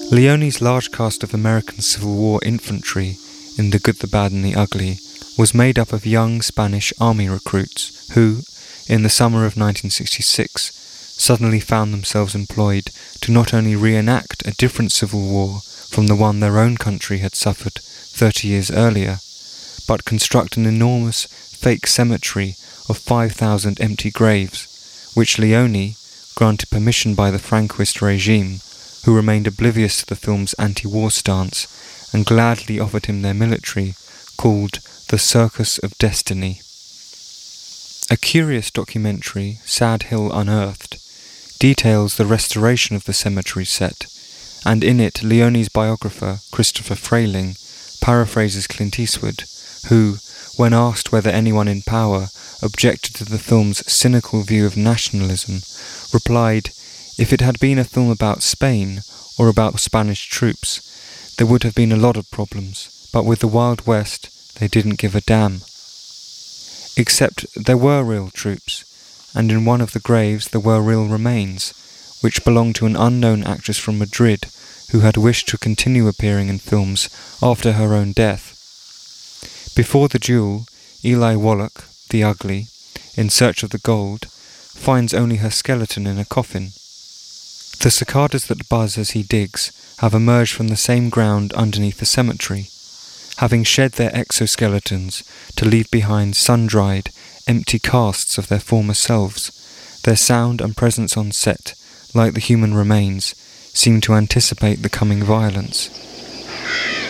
Leone's large cast of American Civil War infantry in The Good, the Bad and the Ugly was made up of young Spanish army recruits who, in the summer of 1966, suddenly found themselves employed to not only reenact a different civil war from the one their own country had suffered 30 years earlier, but construct an enormous fake cemetery of 5,000 empty graves, which Leone, granted permission by the Franquist regime, who remained oblivious to the film's anti-war stance and gladly offered him their military, called The Circus of Destiny. A curious documentary, Sad Hill Unearthed, details the restoration of the cemetery set, and in it Leone's biographer, Christopher Frayling, paraphrases Clint Eastwood, who, when asked whether anyone in power objected to the film's cynical view of nationalism, replied, "If it had been a film about Spain or about Spanish troops, there would have been a lot of problems, but with the Wild West, they didn't give a damn." Except there were real troops, and in one of the graves there were real remains, which belonged to an unknown actress from Madrid who had wished to continue appearing in films after her own death. Before the duel, Eli Wallach, the Ugly, in search of the gold, finds only her skeleton in a coffin. The cicadas that buzz as he digs have emerged from the same ground underneath the cemetery, having shed their exoskeletons to leave behind sun-dried, empty casts of their former selves. Their sound and presence on set, like the human remains, seem to anticipate the coming violence.